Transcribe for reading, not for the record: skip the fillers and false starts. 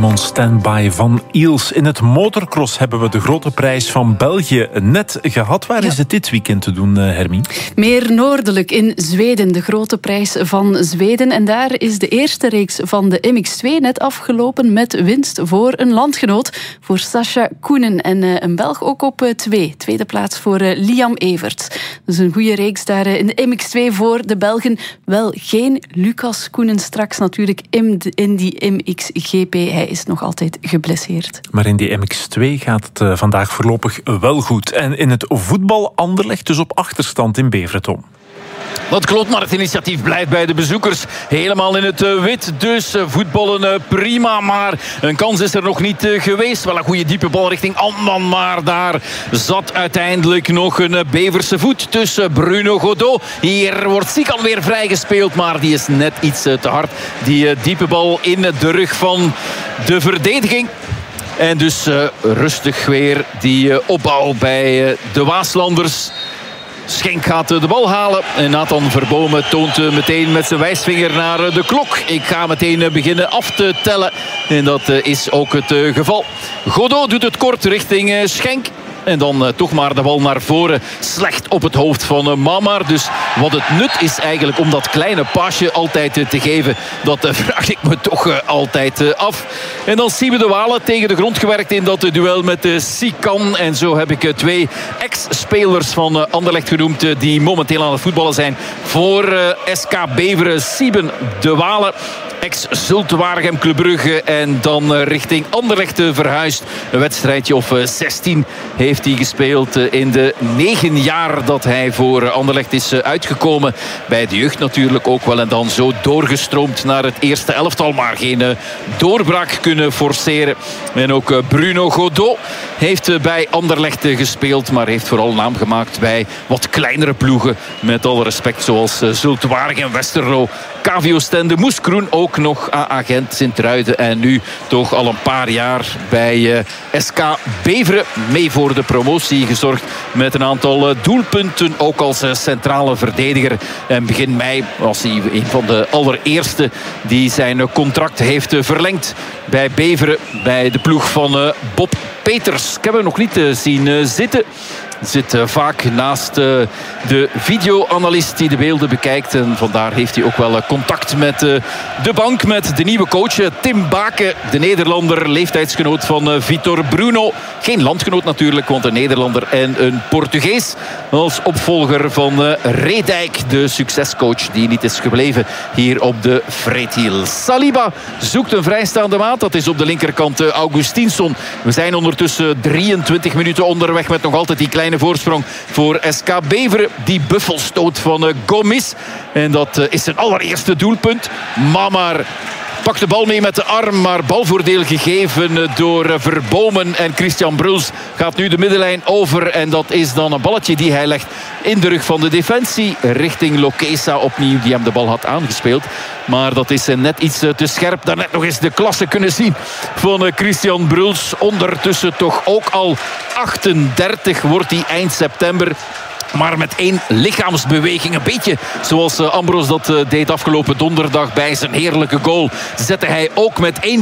On Standby van Iels. In het motocross hebben we de grote prijs van België net gehad. Waar is het dit weekend te doen, Hermine? Meer noordelijk in Zweden, de grote prijs van Zweden. En daar is de eerste reeks van de MX2 net afgelopen met winst voor een landgenoot. Voor Sascha Koenen en een Belg ook op tweede plaats voor Liam Evert. Dus een goede reeks daar in de MX2 voor de Belgen. Wel geen Lucas Koenen straks natuurlijk in die MXGP. Hij is nog altijd geblesseerd. Maar in die MX2 gaat het vandaag voorlopig wel goed. En in het voetbal Anderlecht dus op achterstand in Beverton. Dat klopt, maar het initiatief blijft bij de bezoekers. Helemaal in het wit, dus voetballen prima. Maar een kans is er nog niet geweest. Wel een goede diepe bal richting Antman. Maar daar zat uiteindelijk nog een Beverse voet tussen Bruno Godot. Hier wordt Sikan weer vrijgespeeld, maar die is net iets te hard. Die diepe bal in de rug van de verdediging. En dus rustig weer die opbouw bij de Waaslanders. Schenk gaat de bal halen en Nathan Verbomen toont meteen met zijn wijsvinger naar de klok. Ik ga meteen beginnen af te tellen en dat is ook het geval. Godot doet het kort richting Schenk. En dan toch maar de bal naar voren. Slecht op het hoofd van Mamar. Dus wat het nut is eigenlijk om dat kleine paasje altijd te geven. Dat vraag ik me toch altijd af. En dan zien we de Walen tegen de grond gewerkt in dat duel met Sikan. En zo heb ik twee ex-spelers van Anderlecht genoemd. Die momenteel aan het voetballen zijn voor SK Beveren. Sieben de Walen. Ex-Zulte Waregem Club Brugge en dan richting Anderlecht verhuisd. Een wedstrijdje of 16 heeft hij gespeeld in de 9 jaar dat hij voor Anderlecht is uitgekomen. Bij de jeugd natuurlijk ook wel en dan zo doorgestroomd naar het eerste elftal. Maar geen doorbraak kunnen forceren. En ook Bruno Godot heeft bij Anderlecht gespeeld, maar heeft vooral naam gemaakt bij wat kleinere ploegen. Met alle respect zoals Zulte Waregem, Westerlo, KVO Stende, Moeskroen, ook nog agent Sint-Truiden. En nu toch al een paar jaar bij SK Beveren. Mee voor de promotie gezorgd met een aantal doelpunten. Ook als centrale verdediger. En begin mei was hij een van de allereerste die zijn contract heeft verlengd bij Beveren. Bij de ploeg van Bob Peters. Ik heb hem nog niet zien zitten. Zit vaak naast de videoanalist die de beelden bekijkt. En vandaar heeft hij ook wel contact met de bank. Met de nieuwe coach Tim Bake. De Nederlander, leeftijdsgenoot van Vitor Bruno. Geen landgenoot natuurlijk, want een Nederlander en een Portugees. Als opvolger van Redijk, de succescoach die niet is gebleven hier op de Vreethiel. Saliba zoekt een vrijstaande maat. Dat is op de linkerkant Augustinsson. We zijn ondertussen 23 minuten onderweg met nog altijd die kleine voorsprong voor SK Beveren. Die buffelstoot van Gomis. En dat is zijn allereerste doelpunt. Mamar pakt de bal mee met de arm, maar balvoordeel gegeven door Verbomen. En Christian Bruls gaat nu de middenlijn over. En dat is dan een balletje die hij legt in de rug van de defensie. Richting Lokesa opnieuw, die hem de bal had aangespeeld. Maar dat is net iets te scherp. Daarnet nog eens de klasse kunnen zien van Christian Bruls. Ondertussen toch ook al 38 wordt hij eind september. Maar met één lichaamsbeweging, een beetje zoals Ambros dat deed afgelopen donderdag bij zijn heerlijke goal, zette hij ook met één